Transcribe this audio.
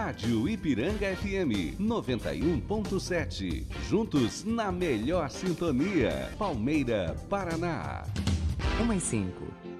Rádio Ipiranga FM 91.7. Juntos na melhor sintonia. Palmeira, Paraná. 1:05.